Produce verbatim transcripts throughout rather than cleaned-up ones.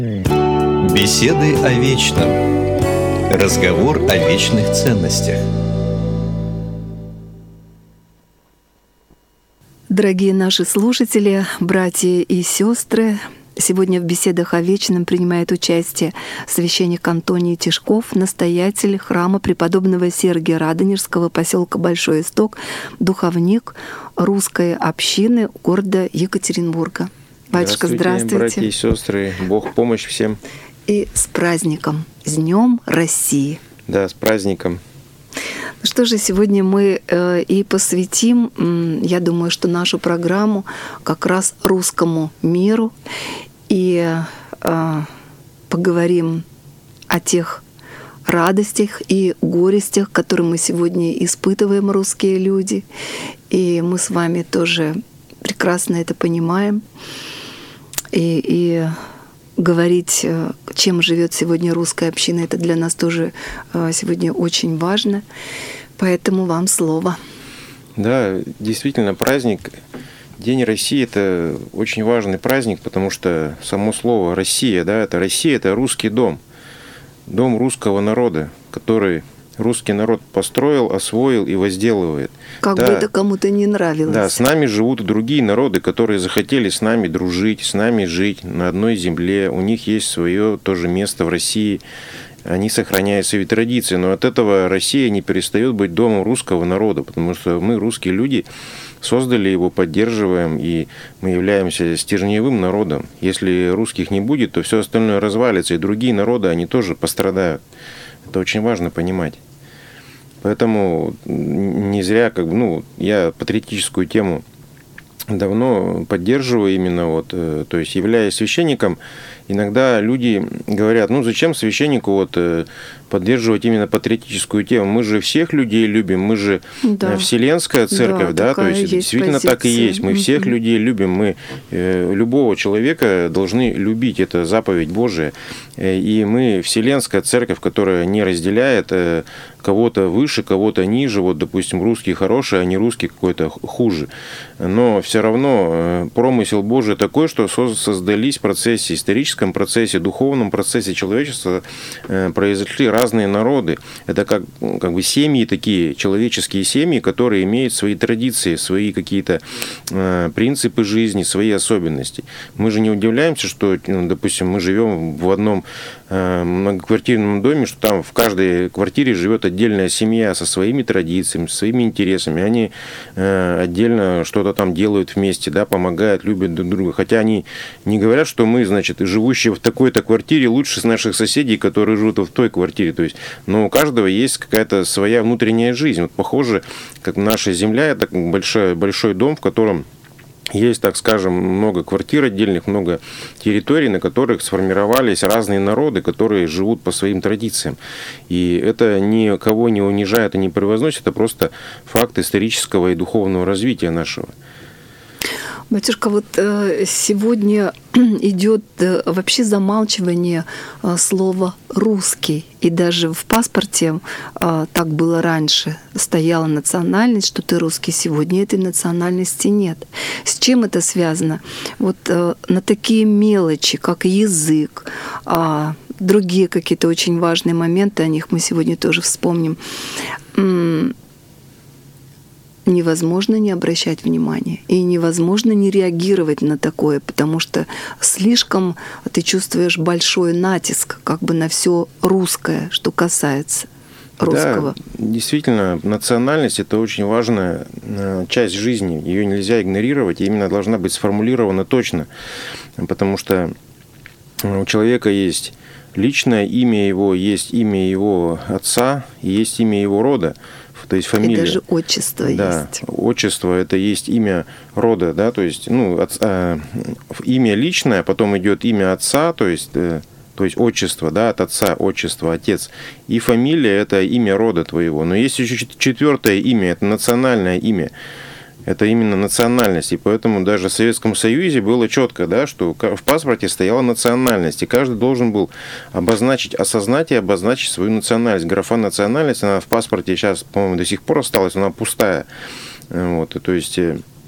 Беседы о вечном. Разговор о вечных ценностях. Дорогие наши слушатели, братья и сестры, сегодня в беседах о вечном принимает участие священник Антоний Тишков, настоятель храма преподобного Сергия Радонежского, поселка Большой Исток, духовник русской общины города Екатеринбурга. Батюшка, здравствуйте. Здравствуйте, братья и сестры. Бог помощь всем. И с праздником, с Днем России. Да, с праздником. Что же, сегодня мы э, и посвятим, э, я думаю, что нашу программу как раз русскому миру и э, поговорим о тех радостях и горестях, которые мы сегодня испытываем, русские люди. И мы с вами тоже прекрасно это понимаем. И, и говорить, чем живет сегодня русская община, это для нас тоже сегодня очень важно. Поэтому вам слово. Да, действительно, праздник, День России – это очень важный праздник, потому что само слово «Россия», да, это Россия – это русский дом, дом русского народа, который русский народ построил, освоил и возделывает. Как да, бы это кому-то не нравилось. Да, с нами живут другие народы, которые захотели с нами дружить, с нами жить на одной земле. У них есть свое тоже место в России. Они сохраняют свои традиции. Но от этого Россия не перестает быть домом русского народа, потому что мы, русские люди, создали его, поддерживаем, и мы являемся стержневым народом. Если русских не будет, то все остальное развалится, и другие народы, они тоже пострадают. Это очень важно понимать. Поэтому не зря, как бы, ну, я патриотическую тему давно поддерживаю именно вот, то есть являясь священником, иногда люди говорят, ну зачем священнику вот поддерживать именно патриотическую тему? Мы же всех людей любим, мы же да. Вселенская церковь, да, да? То есть, есть действительно позиция. Так и есть. Мы всех людей любим, мы э, любого человека должны любить, это заповедь Божия. И мы Вселенская церковь, которая не разделяет э, кого-то выше, кого-то ниже, вот, допустим, русский хороший, а не русский какой-то хуже. Но все равно э, промысел Божий такой, что создались в процессе, историческом процессе, духовном процессе человечества э, произошли разные народы. Это как, как бы семьи такие, человеческие семьи, которые имеют свои традиции, свои какие-то э, принципы жизни, свои особенности. Мы же не удивляемся, что, ну, допустим, мы живем в одном э, многоквартирном доме, что там в каждой квартире живет отдельная семья со своими традициями, своими интересами. Они э, отдельно что-то там делают вместе, да, помогают, любят друг друга. Хотя они не говорят, что мы, значит, живущие в такой-то квартире лучше наших соседей, которые живут в той квартире. То есть, но у каждого есть какая-то своя внутренняя жизнь. Вот похоже, как наша земля, это большой, большой дом, в котором есть, так скажем, много квартир отдельных, много территорий, на которых сформировались разные народы, которые живут по своим традициям. И это никого не унижает и не превозносит, это просто факт исторического и духовного развития нашего. Батюшка, вот сегодня идет вообще замалчивание слова «русский». И даже в паспорте, так было раньше, стояла национальность, что ты русский. Сегодня этой национальности нет. С чем это связано? Вот на такие мелочи, как язык, другие какие-то очень важные моменты, о них мы сегодня тоже вспомним, невозможно не обращать внимания и невозможно не реагировать на такое, потому что слишком ты чувствуешь большой натиск как бы на все русское, что касается русского. Да, действительно, национальность – это очень важная часть жизни, ее нельзя игнорировать, и именно должна быть сформулирована точно, потому что у человека есть личное имя его, есть имя его отца, есть имя его рода. То есть фамилия. И даже отчество да, есть. Отчество – это есть имя рода, да, то есть, ну, от, э, имя личное, потом идет имя отца, то есть, э, то есть отчество, да, от отца, отчество, отец. И фамилия – это имя рода твоего. Но есть еще четвертое имя, это национальное имя. Это именно национальность. И поэтому даже в Советском Союзе было четко, да, что в паспорте стояла национальность. И каждый должен был обозначить, осознать и обозначить свою национальность. Графа национальность, она в паспорте сейчас, по-моему, до сих пор осталась, она пустая. Вот, то есть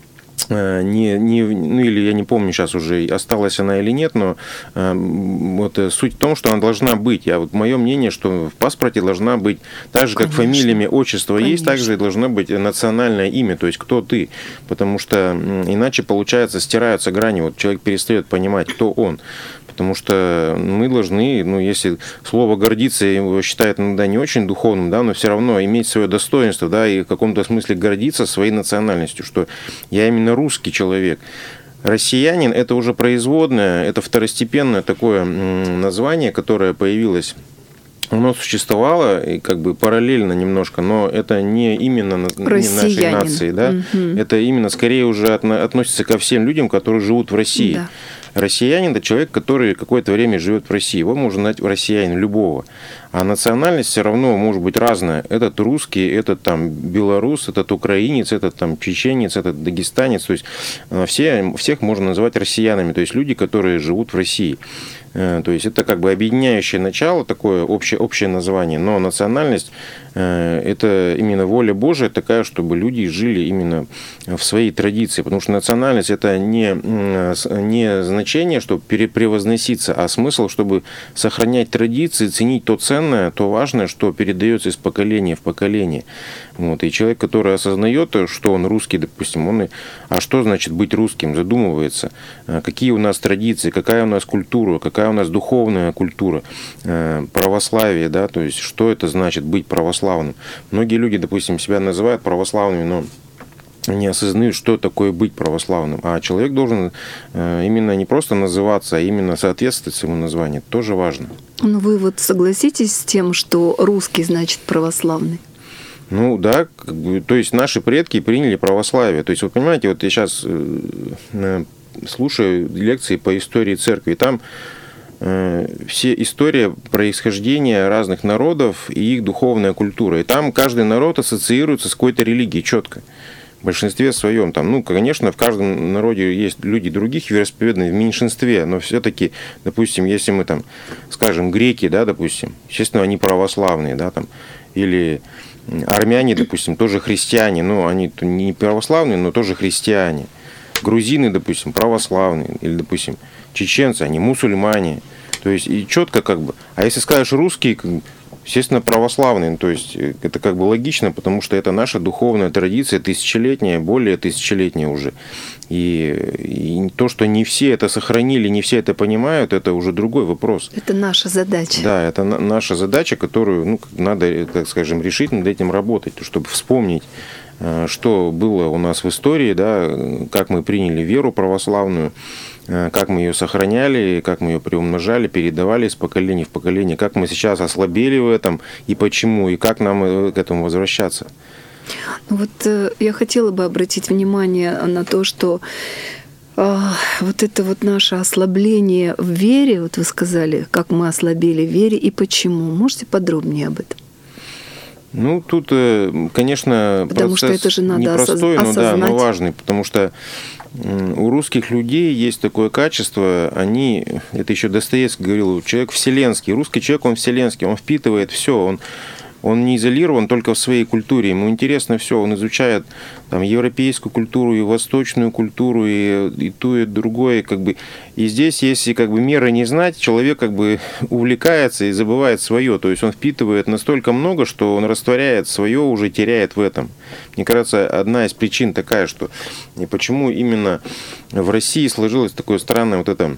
не, не, ну или я не помню сейчас уже, осталась она или нет, но э, вот суть в том, что она должна быть. Я, вот, мое мнение, что в паспорте должна быть, так же, как Конечно. Фамилиями, отчество Конечно. Есть, также должно быть национальное имя, то есть кто ты. Потому что иначе, получается, стираются грани, вот человек перестает понимать, кто он. Потому что мы должны, ну, если слово «гордиться» его считают иногда не очень духовным, да, но все равно иметь свое достоинство, да, и в каком-то смысле гордиться своей национальностью, что я именно русский человек. Россиянин – это уже производное, это второстепенное такое название, которое появилось. Оно существовало и как бы параллельно немножко, но это не именно не нашей нации, да? Угу. Это именно скорее уже относится ко всем людям, которые живут в России. Да. Россиянин – это человек, который какое-то время живет в России. Его можно назвать россиянин любого. А национальность все равно может быть разная. Этот русский, этот там белорус, этот украинец, этот там чеченец, этот дагестанец. То есть все, всех можно называть россиянами. То есть люди, которые живут в России. То есть это как бы объединяющее начало, такое общее, общее название. Но национальность – это именно воля Божия такая, чтобы люди жили именно в своей традиции. Потому что национальность – это не, не значение, чтобы превозноситься, а смысл, чтобы сохранять традиции, ценить то ценное, то важное, что передается из поколения в поколение. Вот. И человек, который осознает, что он русский, допустим, он, а что значит быть русским, задумывается, какие у нас традиции, какая у нас культура, какая у нас духовная культура, православие, да, то есть что это значит быть православным. Многие люди, допустим, себя называют православными, но не осознают, что такое быть православным. А человек должен именно не просто называться, а именно соответствовать своему названию. Это тоже важно. Ну вы вот согласитесь с тем, что русский значит православный? Ну да, как бы, то есть наши предки приняли православие. То есть вы понимаете, вот я сейчас слушаю лекции по истории церкви, там все история происхождения разных народов и их духовная культура. И там каждый народ ассоциируется с какой-то религией четко. В большинстве своем. Там, ну, конечно, в каждом народе есть люди других вероисповеданий, в меньшинстве, но все-таки, допустим, если мы там, скажем, греки, да, допустим, естественно, они православные, да, там, или армяне, допустим, тоже христиане, ну, они не православные, но тоже христиане. Грузины, допустим, православные, или, допустим, чеченцы, они мусульмане. То есть, и четко как бы. А если скажешь русские, естественно, православные, то есть это как бы логично, потому что это наша духовная традиция, тысячелетняя, более тысячелетняя уже. И, и то, что не все это сохранили, не все это понимают, это уже другой вопрос. Это наша задача. Да, это на, наша задача, которую, ну, надо, так скажем, решить, над этим работать, чтобы вспомнить, что было у нас в истории, да, как мы приняли веру православную, как мы ее сохраняли, как мы ее приумножали, передавали из поколения в поколение, как мы сейчас ослабели в этом и почему, и как нам к этому возвращаться. Ну вот я хотела бы обратить внимание на то, что э, вот это вот наше ослабление в вере, вот вы сказали, как мы ослабели в вере и почему. Можете подробнее об этом? Ну, тут, конечно, потому процесс что это же надо непростой, осознать. но, да, но важный, потому что у русских людей есть такое качество, они, это еще Достоевский говорил, человек вселенский, русский человек, он вселенский, он впитывает все, он, он не изолирован только в своей культуре, ему интересно все, он изучает там европейскую культуру и восточную культуру, и, и то, и другое, как бы. И здесь, если как бы меры не знать, человек как бы увлекается и забывает свое, то есть он впитывает настолько много, что он растворяет свое, уже теряет в этом. Мне кажется, одна из причин такая, что и почему именно в России сложилось такое странное вот это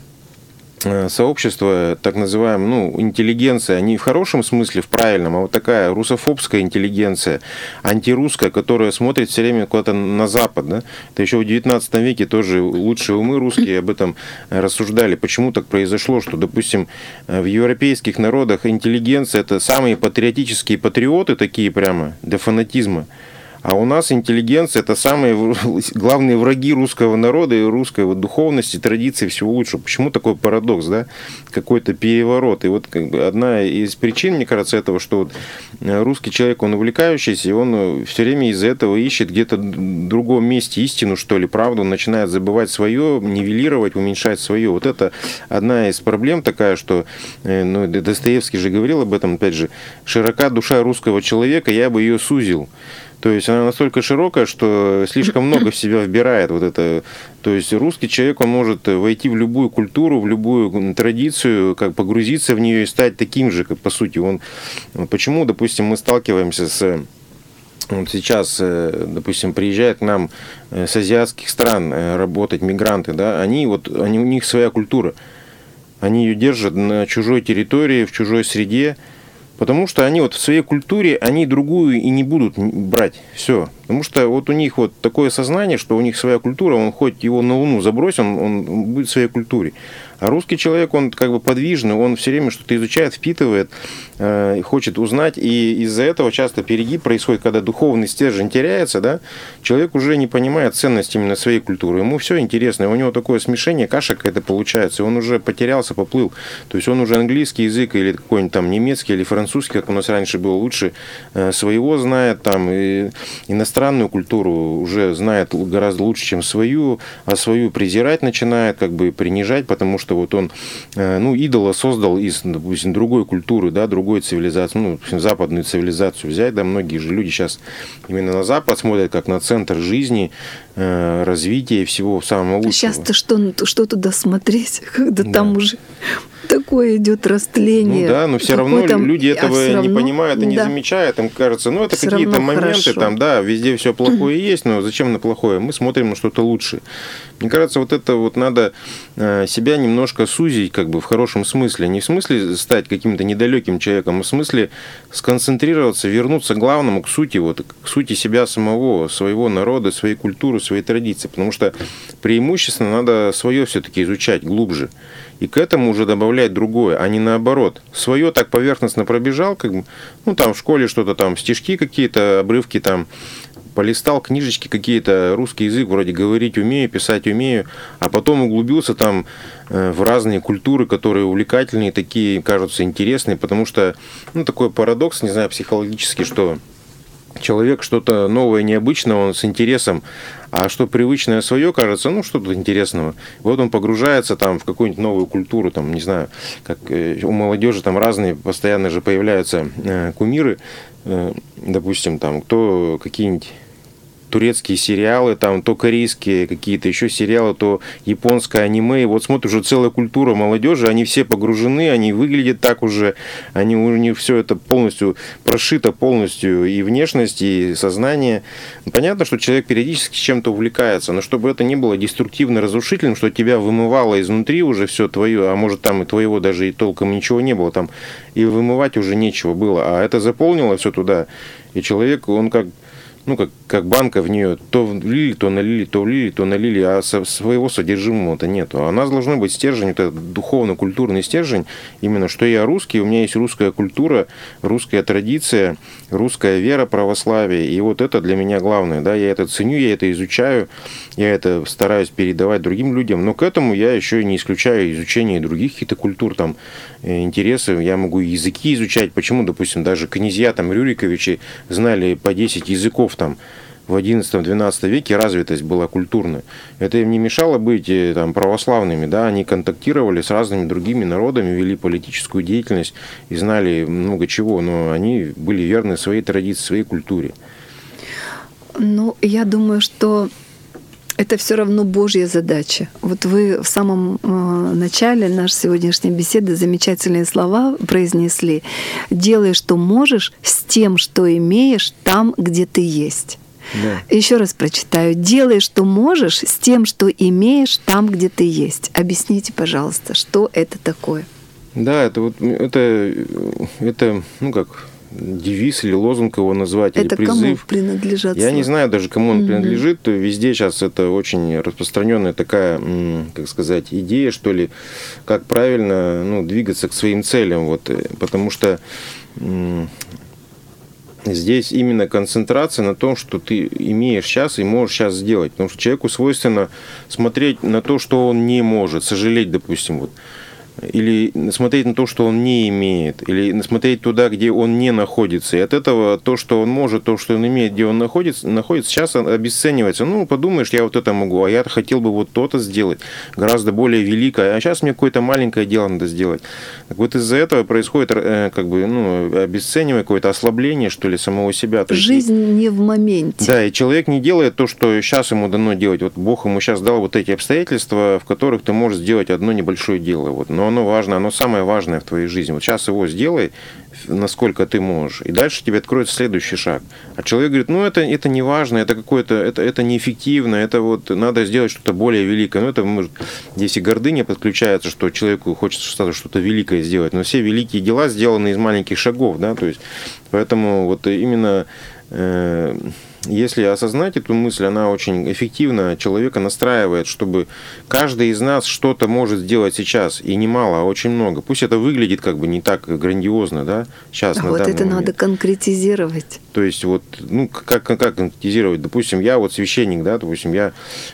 сообщество, так называемое, ну, интеллигенция, не в хорошем смысле, в правильном, а вот такая русофобская интеллигенция, антирусская, которая смотрит все время куда-то на Запад. Да? Это еще в девятнадцатом веке тоже лучшие умы русские об этом рассуждали. Почему так произошло, что, допустим, в европейских народах интеллигенция – это самые патриотические патриоты, такие прямо, до фанатизма. А у нас интеллигенция – это самые главные враги русского народа и русской вот духовности, традиции, всего лучшего. Почему такой парадокс, да? Какой-то переворот. И вот как бы одна из причин, мне кажется, этого, что вот русский человек, он увлекающийся, и он все время из-за этого ищет где-то в другом месте истину, что ли, правду, он начинает забывать свое, нивелировать, уменьшать свое. Вот это одна из проблем такая, что, ну, Достоевский же говорил об этом, опять же, широка душа русского человека, я бы ее сузил. То есть она настолько широкая, что слишком много в себя вбирает вот это. То есть русский человек, он может войти в любую культуру, в любую традицию, как погрузиться в нее и стать таким же, как по сути. Он, почему, допустим, мы сталкиваемся с... Вот сейчас, допустим, приезжают к нам с азиатских стран работать мигранты, да, они вот, они, у них своя культура. Они ее держат на чужой территории, в чужой среде, потому что они вот в своей культуре, они другую и не будут брать. Все. Потому что вот у них вот такое сознание, что у них своя культура, он хоть его на Луну забросил, он, он будет в своей культуре. А русский человек, он как бы подвижный, он все время что-то изучает, впитывает, э, хочет узнать. И из-за этого часто перегиб происходит, когда духовный стержень теряется, да, человек уже не понимает ценность именно своей культуры. Ему все интересно, у него такое смешение, каша какая-то получается, он уже потерялся, поплыл. То есть он уже английский язык или какой-нибудь там немецкий или французский, как у нас раньше было, лучше э, своего знает, там, и иностранную культуру уже знает гораздо лучше, чем свою, а свою презирать начинает, как бы принижать, потому что что вот он, ну, идола создал из, допустим, другой культуры, да, другой цивилизации, ну, допустим, западную цивилизацию взять, да, многие же люди сейчас именно на Запад смотрят как на центр жизни, развития всего самого лучшего. Сейчас-то что, что туда смотреть, когда да. там уже такое идет растление. Ну да, но все равно там... люди этого а не равно... понимают и не да. замечают. Им кажется, ну это все какие-то моменты, хорошо. там, да, везде все плохое есть, но зачем на плохое? Мы смотрим на что-то лучшее. Мне кажется, вот это вот надо себя немножко сузить, как бы в хорошем смысле. Не в смысле стать каким-то недалеким человеком, а в смысле сконцентрироваться, вернуться к главному, к сути, вот, к сути себя самого, своего народа, своей культуры, своей традиции. Потому что преимущественно надо свое все-таки изучать глубже. И к этому уже добавлять другое, а не наоборот. Свое так поверхностно пробежал, как бы, ну там в школе что-то там, стишки какие-то, обрывки там, полистал, книжечки какие-то, русский язык вроде говорить умею, писать умею, а потом углубился там в разные культуры, которые увлекательные, такие, кажутся интересные, потому что, ну, такой парадокс, не знаю, психологический, что человек что-то новое, необычное, он с интересом, а что привычное свое, кажется, ну, что-то интересного. Вот он погружается там в какую-нибудь новую культуру, там, не знаю, как у молодежи там разные, постоянно же появляются кумиры, допустим, там, кто какие-нибудь турецкие сериалы, там, то корейские какие-то еще сериалы, то японское аниме. И вот смотришь, уже целая культура молодежи, они все погружены, они выглядят так уже, они, у них все это полностью прошито, полностью и внешность, и сознание. Понятно, что человек периодически чем-то увлекается, но чтобы это не было деструктивно разрушительным, что тебя вымывало изнутри уже все твое, а может там и твоего даже и толком ничего не было, там и вымывать уже нечего было, а это заполнило все туда, и человек, он как ну, как, как банка в нее то влили, то налили, то влили, то налили, а со, своего содержимого-то нету. А у нас должен быть стержень, вот этот духовно-культурный стержень, именно что я русский, у меня есть русская культура, русская традиция, русская вера, православие, и вот это для меня главное, да, я это ценю, я это изучаю, я это стараюсь передавать другим людям, но к этому я еще и не исключаю изучение других каких-то культур, там, интересы, я могу языки изучать, почему, допустим, даже князья, там, Рюриковичи знали по десять языков, там, в одиннадцатом-двенадцатом веке развитость была культурная. Это им не мешало быть там, православными, да, они контактировали с разными другими народами, вели политическую деятельность и знали много чего, но они были верны своей традиции, своей культуре. Ну, я думаю, что это все равно Божья задача. Вот вы в самом э, начале нашей сегодняшней беседы замечательные слова произнесли. «Делай, что можешь, с тем, что имеешь, там, где ты есть». Да. Еще раз прочитаю. «Делай, что можешь, с тем, что имеешь, там, где ты есть». Объясните, пожалуйста, что это такое? Да, это вот это, это ну как... девиз или лозунг его назвать, это или призыв. Кому принадлежат? Я не знаю даже, кому он mm-hmm. принадлежит. Везде сейчас это очень распространенная такая, как сказать, идея, что ли, как правильно ну, двигаться к своим целям. Вот, потому что здесь именно концентрация на том, что ты имеешь сейчас и можешь сейчас сделать. Потому что человеку свойственно смотреть на то, что он не может, сожалеть, допустим, вот. или смотреть на то, что он не имеет, или смотреть туда, где он не находится. И от этого то, что он может, то, что он имеет, где он находится, находится сейчас обесценивается. Ну, подумаешь, я вот это могу, а я хотел бы вот то-то сделать, гораздо более великое, а сейчас мне какое-то маленькое дело надо сделать. Так вот из-за этого происходит как бы, ну, обесценивание, какое-то ослабление, что ли, самого себя. То Жизнь есть, не в моменте. Да, и человек не делает то, что сейчас ему дано делать. Вот Бог ему сейчас дал вот эти обстоятельства, в которых ты можешь сделать одно небольшое дело. Вот. Но оно важно, оно самое важное в твоей жизни. Вот сейчас его сделай, насколько ты можешь, и дальше тебе откроется следующий шаг. А человек говорит, ну это, это не важно, это какое-то, это, это неэффективно, это вот надо сделать что-то более великое. Ну это может, здесь и гордыня подключается, что человеку хочется что-то великое сделать, но все великие дела сделаны из маленьких шагов, да, то есть, поэтому вот именно э, если осознать эту мысль, она очень эффективно человека настраивает, чтобы каждый из нас что-то может сделать сейчас, и немало, а очень много. Пусть это выглядит как бы не так грандиозно, да, сейчас. А на вот это момент. надо конкретизировать. То есть вот, ну, как, как, как конкретизировать? Допустим, я вот священник, да, допустим, я,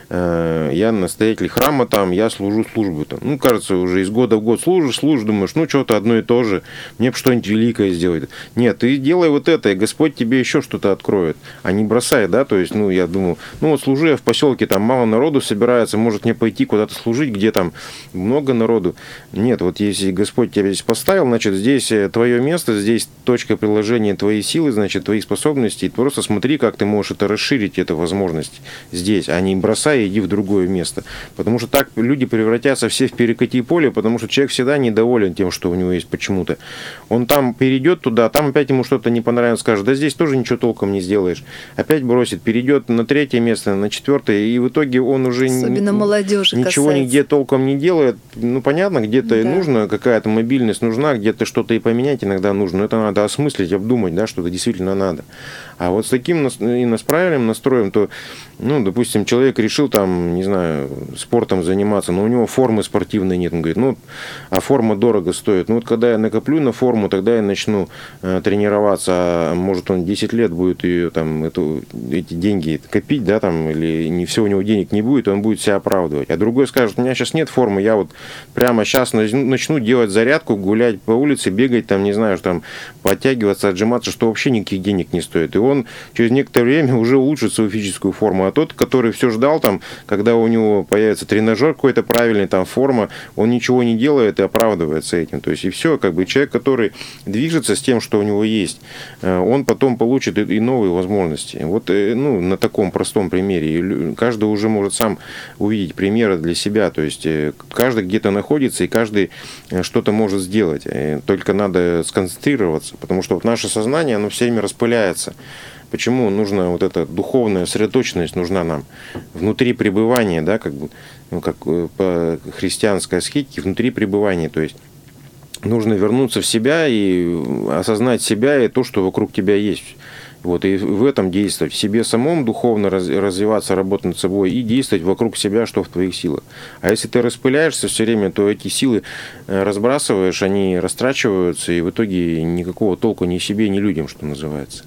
э, я настоятель храма там, я служу службу там. Ну, кажется, уже из года в год служишь, служишь, думаешь, ну, что-то одно и то же, мне бы что-нибудь великое сделать. Нет, ты делай вот это, и Господь тебе еще что-то откроет, а не бросай, да, то есть, ну, я думаю, ну, вот служу я в поселке, там мало народу собирается, может мне пойти куда-то служить, где там много народу. Нет, вот если Господь тебя здесь поставил, значит, здесь твое место, здесь точка приложения твоей силы, значит, твои способности, и просто смотри, как ты можешь это расширить, эту возможность здесь, а не бросай и иди в другое место. Потому что так люди превратятся все в перекати поле, потому что человек всегда недоволен тем, что у него есть почему-то. Он там перейдет туда, там опять ему что-то не понравится, скажет, да здесь тоже ничего толком не сделаешь. Опять бросит, перейдет на третье место, на четвертое, и в итоге он уже особенно молодежи ничего касается. Нигде толком не делает. Ну, понятно, где-то да. нужно, какая-то мобильность нужна, где-то что-то и поменять иногда нужно. Но это надо осмыслить, обдумать, да, что-то действительно надо. А вот с таким и с правильным настроем, то, ну, допустим, человек решил там, не знаю, спортом заниматься, но у него формы спортивной нет. Он говорит, ну, а форма дорого стоит. Ну, вот когда я накоплю на форму, тогда я начну э, тренироваться, а может он десять лет будет ее, там, эту, эти деньги копить, да, там, или не все у него денег не будет, он будет себя оправдывать. А другой скажет, у меня сейчас нет формы, я вот прямо сейчас начну делать зарядку, гулять по улице, бегать, там, не знаю, там, подтягиваться, отжиматься, что вообще никаких денег не стоит. И он через некоторое время уже улучшит свою физическую форму. А тот, который все ждал, там, когда у него появится тренажер какой-то правильный, там, форма, он ничего не делает и оправдывается этим. То есть, и все, как бы, человек, который движется с тем, что у него есть, он потом получит и новые возможности. Вот, ну, на таком простом примере. Каждый уже может сам увидеть примеры для себя. То есть, каждый где-то находится, и каждый что-то может сделать. Только надо сконцентрироваться, потому что вот наше сознание, оно все время распыляется. Почему нужна вот эта духовная сосредоточенность нужна нам? Внутри пребывания, да, как бы, ну, как по христианской аскетике, внутри пребывания, то есть нужно вернуться в себя и осознать себя и то, что вокруг тебя есть. Вот, и в этом действовать. В себе самом духовно развиваться, работать над собой и действовать вокруг себя, что в твоих силах. А если ты распыляешься все время, то эти силы разбрасываешь, они растрачиваются, и в итоге никакого толку ни себе, ни людям, что называется.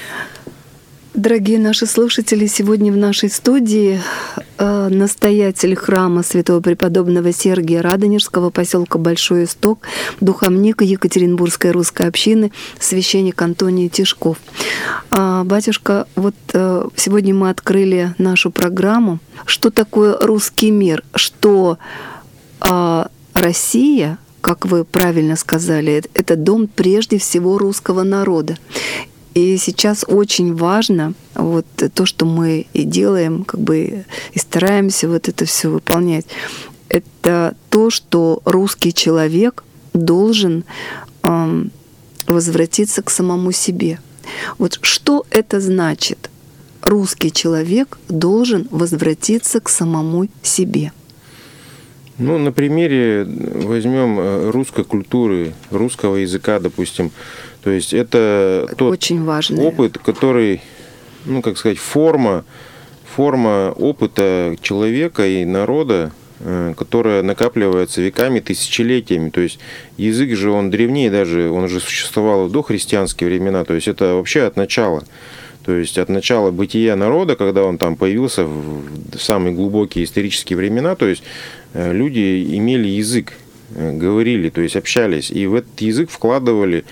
Дорогие наши слушатели, сегодня в нашей студии э, настоятель храма святого преподобного Сергия Радонежского, поселка Большой Исток, духовник Екатеринбургской русской общины, священник Антоний Тишков. Э, батюшка, вот э, сегодня мы открыли нашу программу. Что такое русский мир? Что э, Россия, как вы правильно сказали, это дом прежде всего русского народа. И сейчас очень важно вот то, что мы и делаем, как бы и стараемся вот это все выполнять. Это то, что русский человек должен э, возвратиться к самому себе. Вот что это значит? Русский человек должен возвратиться к самому себе. Ну, на примере возьмем русской культуры, русского языка, допустим. То есть это, это тот очень важный опыт, который, ну, как сказать, форма, форма опыта человека и народа, которая накапливается веками, тысячелетиями. То есть язык же, он древнее даже, он же существовал в дохристианские времена. То есть это вообще от начала. То есть от начала бытия народа, когда он там появился в самые глубокие исторические времена, то есть люди имели язык. говорили, то есть общались, и в этот язык вкладывали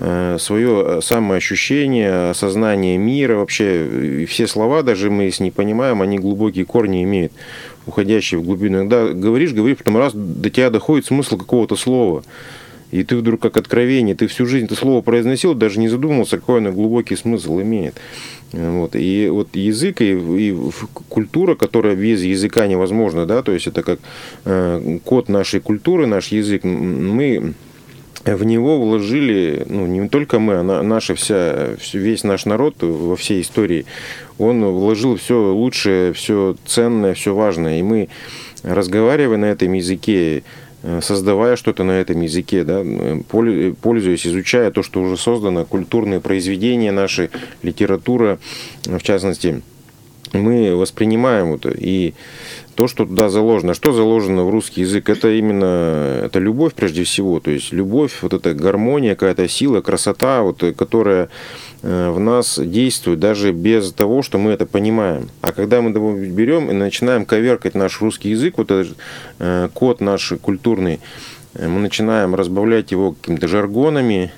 свое самоощущение, осознание мира, вообще и все слова, даже мы если не понимаем, они глубокие корни имеют, уходящие в глубину. Иногда говоришь, говоришь, потом раз до тебя доходит смысл какого-то слова, и ты вдруг как откровение, ты всю жизнь это слово произносил, даже не задумывался, какой оно глубокий смысл имеет. Вот. И вот язык и, и культура, которая без языка невозможна, да, то есть это как э, код нашей культуры, наш язык, мы в него вложили, ну, не только мы, а наша вся, весь наш народ во всей истории, он вложил все лучшее, все ценное, все важное. И мы, разговаривая на этом языке, создавая что-то на этом языке, да, пользуясь, изучая то, что уже создано, культурные произведения наши, литература, в частности, мы воспринимаем это. И то, что туда заложено. Что заложено в русский язык? Это именно это любовь прежде всего. То есть любовь, вот эта гармония, какая-то сила, красота, вот, которая в нас действует даже без того, что мы это понимаем. А когда мы берем и начинаем коверкать наш русский язык, вот этот код наш культурный, мы начинаем разбавлять его какими-то жаргонами,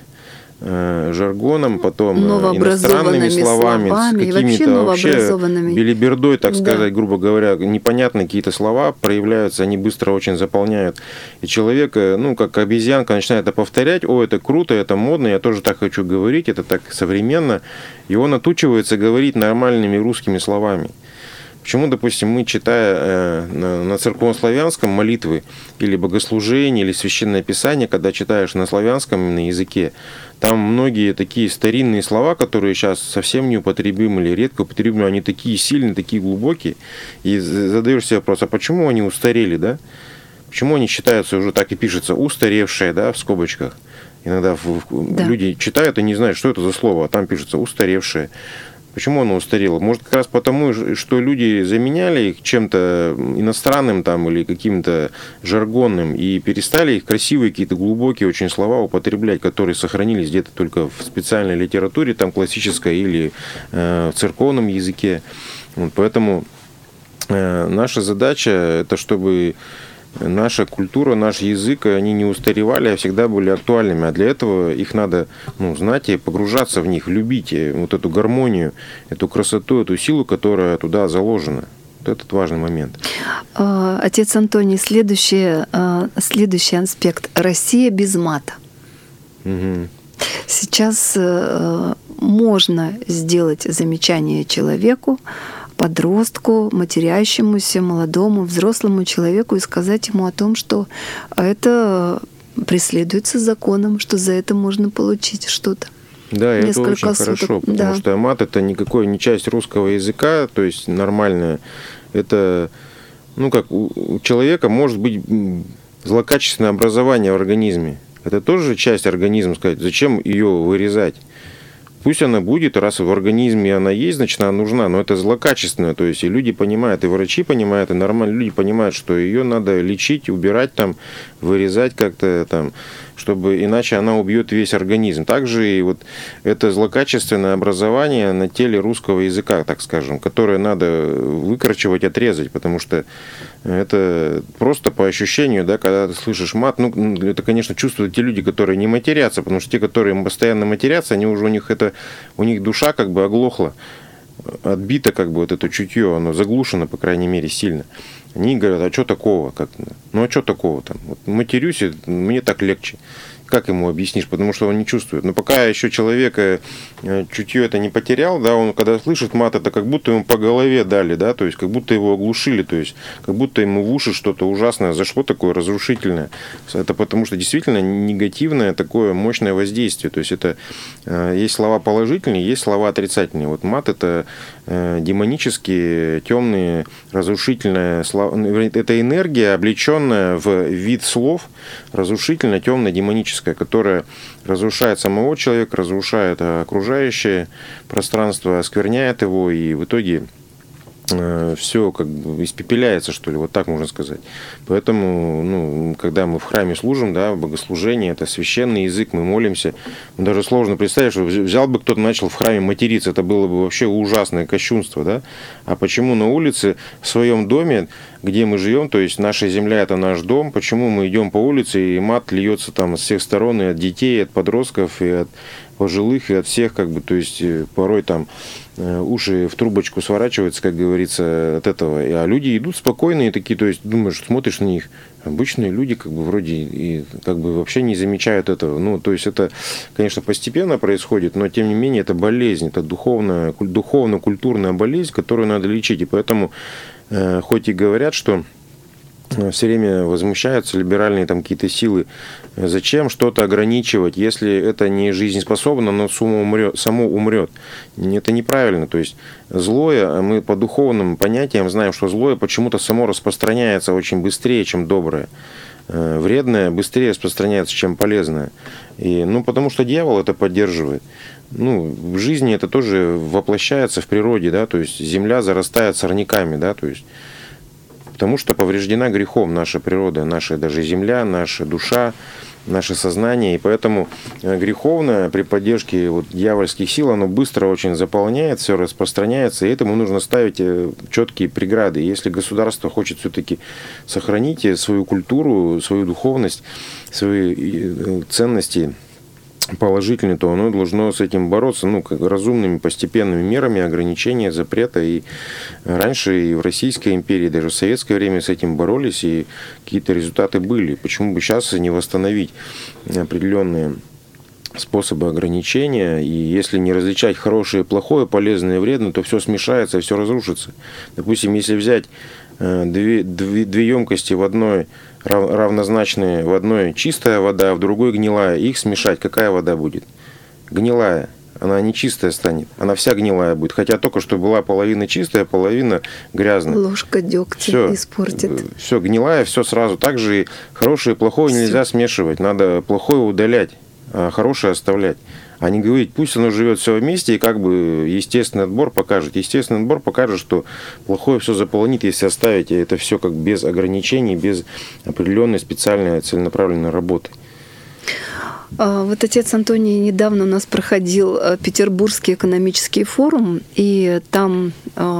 жаргоном, потом иностранными словами, словами с какими-то вообще, вообще белибердой, так сказать, да. грубо говоря, непонятные какие-то слова проявляются, они быстро очень заполняют. И человек, ну, как обезьянка, начинает это повторять: о, это круто, это модно, я тоже так хочу говорить, это так современно. И он отучивается говорить нормальными русскими словами. Почему, допустим, мы, читая э, на церковнославянском молитвы или богослужение, или священное писание, когда читаешь на славянском на языке, там многие такие старинные слова, которые сейчас совсем неупотребимы или редко употребимы, они такие сильные, такие глубокие, и задаешь себе вопрос, а почему они устарели, да? Почему они считаются уже так и пишется, устаревшие, да, в скобочках? Иногда да. люди читают и не знают, что это за слово, а там пишется устаревшие. Почему оно устарело? Может, как раз потому, что люди заменяли их чем-то иностранным там, или каким-то жаргонным и перестали их красивые, какие-то глубокие очень слова употреблять, которые сохранились где-то только в специальной литературе, там, классической или э, в церковном языке. Вот, поэтому э, наша задача – это чтобы наша культура, наш язык, они не устаревали, а всегда были актуальными. А для этого их надо, ну, знать и погружаться в них, любить вот эту гармонию, эту красоту, эту силу, которая туда заложена. Вот этот важный момент. Отец Антоний, следующий, следующий аспект. Россия без мата. Угу. Сейчас можно сделать замечание человеку, подростку, матерящемуся, молодому, взрослому человеку и сказать ему о том, что это преследуется законом, что за это можно получить что-то. Да, это очень суток. Хорошо, потому да. что мат — это никакой не часть русского языка, то есть нормальная. Это, ну как, у человека может быть злокачественное образование в организме. Это тоже часть организма, сказать, зачем ее вырезать? Пусть она будет, раз в организме она есть, значит, она нужна, но это злокачественное, то есть и люди понимают, и врачи понимают, и нормальные люди понимают, что ее надо лечить, убирать там, вырезать как-то там, чтобы иначе она убьет весь организм. Также и вот это злокачественное образование на теле русского языка, так скажем, которое надо выкорчевать, отрезать, потому что это просто по ощущению, да, когда ты слышишь мат, ну, это, конечно, чувствуют те люди, которые не матерятся, потому что те, которые постоянно матерятся, они уже у них это, у них душа как бы оглохла, отбито как бы вот это чутье, оно заглушено, по крайней мере, сильно. Они говорят, а что такого? Как? Ну, а что такого там? Вот матерюсь, мне так легче. Как ему объяснишь? Потому что он не чувствует. Но пока еще человека чутье это не потерял, да, он когда слышит мат, это как будто ему по голове дали, да, то есть как будто его оглушили, то есть как будто ему в уши что-то ужасное зашло, такое разрушительное. Это потому что действительно негативное такое мощное воздействие. То есть это есть слова положительные, есть слова отрицательные. Вот мат — это демонические, темные, разрушительные слова. Это энергия, облеченная в вид слов, разрушительная, темная, демоническая, которая разрушает самого человека, разрушает окружающее пространство, оскверняет его, и в итоге все как бы испепеляется, что ли, вот так можно сказать. Поэтому, ну, когда мы в храме служим, да, богослужение, это священный язык, мы молимся. Даже сложно представить, что взял бы кто-то, начал в храме материться, это было бы вообще ужасное кощунство, да. А почему на улице, в своем доме, где мы живем, то есть наша земля – это наш дом, почему мы идем по улице, и мат льется там с всех сторон, и от детей, и от подростков, и от пожилых, и от всех, как бы, то есть порой там уши в трубочку сворачиваются, как говорится, от этого. А люди идут спокойные такие, то есть думаешь, смотришь на них, обычные люди, как бы вроде и как бы вообще не замечают этого. Ну, то есть это, конечно, постепенно происходит, но тем не менее это болезнь, это духовная, духовно-культурная болезнь, которую надо лечить. И поэтому, хоть и говорят, что все время возмущаются либеральные там какие-то силы. Зачем что-то ограничивать, если это не жизнеспособно, но само умрет, само умрет? Это неправильно. То есть злое, мы по духовным понятиям знаем, что злое почему-то само распространяется очень быстрее, чем доброе. Вредное быстрее распространяется, чем полезное. И, ну, потому что дьявол это поддерживает. Ну, в жизни это тоже воплощается в природе, да, то есть земля зарастает сорняками, да, то есть потому что повреждена грехом наша природа, наша даже земля, наша душа, наше сознание. И поэтому греховное при поддержке вот дьявольских сил, оно быстро очень заполняет, все распространяется, и этому нужно ставить четкие преграды. Если государство хочет все-таки сохранить свою культуру, свою духовность, свои ценности положительный, то оно должно с этим бороться, ну, как разумными постепенными мерами ограничения, запрета. И раньше и в Российской империи, даже в советское время с этим боролись, и какие-то результаты были. Почему бы сейчас не восстановить определенные способы ограничения, и если не различать хорошее, плохое, полезное и вредное, то все смешается, все разрушится. Допустим, если взять две, две, две емкости в одной равнозначные, в одной чистая вода, а в другой гнилая, их смешать, какая вода будет? Гнилая. Она не чистая станет, она вся гнилая будет. Хотя только что была половина чистая, половина грязная. Ложка дегтя все испортит. Все гнилая, все сразу. Также и хорошее и плохое все нельзя смешивать. Надо плохое удалять, а хорошее оставлять. А не говорить, пусть оно живет все вместе, и как бы естественный отбор покажет. Естественный отбор покажет, что плохое все заполонит, если оставить это все как без ограничений, без определенной специальной целенаправленной работы. Вот отец Антоний недавно у нас проходил Петербургский экономический форум, и там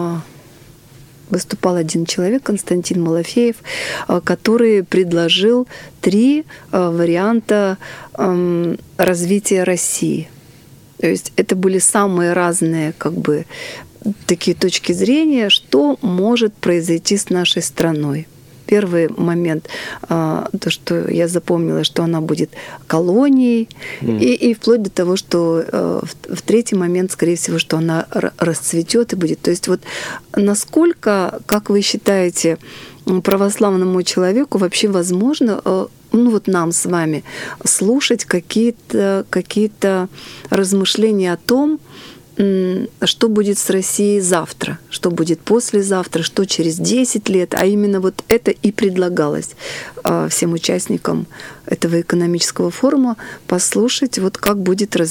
выступал один человек, Константин Малафеев, который предложил три варианта развития России. То есть это были самые разные, как бы, такие точки зрения, что может произойти с нашей страной. Первый момент, то, что я запомнила, что она будет колонией, mm. и, и вплоть до того, что в, в третий момент, скорее всего, что она расцветет и будет. То есть вот насколько, как вы считаете, православному человеку вообще возможно, ну вот нам с вами, слушать какие-то, какие-то размышления о том, что будет с Россией завтра, что будет послезавтра, что через десять лет. А именно вот это и предлагалось всем участникам этого экономического форума послушать, вот как будет развиваться